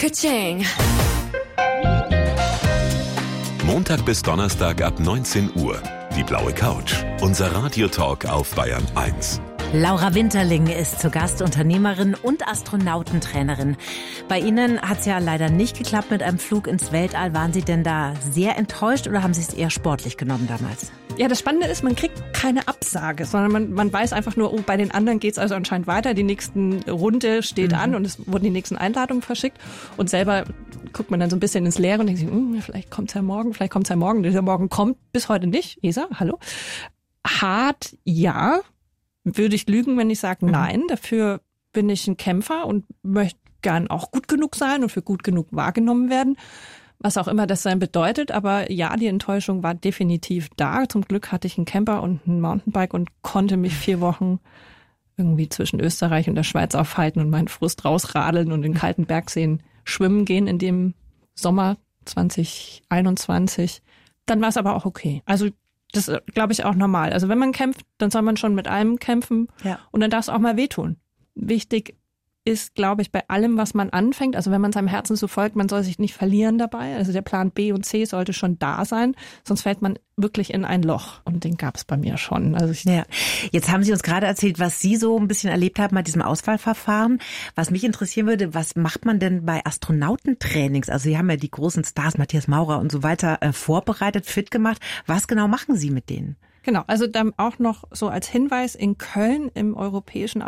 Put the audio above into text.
Ka-ching. Montag bis Donnerstag ab 19 Uhr. Die blaue Couch. Unser Radiotalk auf Bayern 1. Laura Winterling ist zu Gast, Unternehmerin und Astronautentrainerin. Bei Ihnen hat es ja leider nicht geklappt mit einem Flug ins Weltall. Waren Sie denn da sehr enttäuscht oder haben Sie es eher sportlich genommen damals? Ja, das Spannende ist, man kriegt keine Absage, sondern man weiß einfach nur, bei den anderen geht es also anscheinend weiter. Die nächsten Runde steht an und es wurden die nächsten Einladungen verschickt. Und selber guckt man dann so ein bisschen ins Leere und denkt sich, vielleicht kommt's ja morgen, vielleicht kommt's ja morgen. Dieser Morgen kommt bis heute nicht. ESA, hallo. Hart, ja. Würde ich lügen, wenn ich sage nein. Dafür bin ich ein Kämpfer und möchte gern auch gut genug sein und für gut genug wahrgenommen werden. Was auch immer das sein bedeutet. Aber ja, die Enttäuschung war definitiv da. Zum Glück hatte ich einen Camper und ein Mountainbike und konnte mich 4 Wochen irgendwie zwischen Österreich und der Schweiz aufhalten und meinen Frust rausradeln und in kalten Bergseen schwimmen gehen in dem Sommer 2021. Dann war es aber auch okay. Also das ist, glaube ich, auch normal. Also wenn man kämpft, dann soll man schon mit allem kämpfen und dann darf es auch mal wehtun. Wichtig ist, glaube ich, bei allem, was man anfängt, also wenn man seinem Herzen so folgt, man soll sich nicht verlieren dabei. Also der Plan B und C sollte schon da sein, sonst fällt man wirklich in ein Loch. Und den gab es bei mir schon. Also Jetzt haben Sie uns gerade erzählt, was Sie so ein bisschen erlebt haben bei diesem Auswahlverfahren. Was mich interessieren würde, was macht man denn bei Astronautentrainings? Also Sie haben ja die großen Stars, Matthias Maurer und so weiter, vorbereitet, fit gemacht. Was genau machen Sie mit denen? Genau, also dann auch noch so als Hinweis, in Köln im Europäischen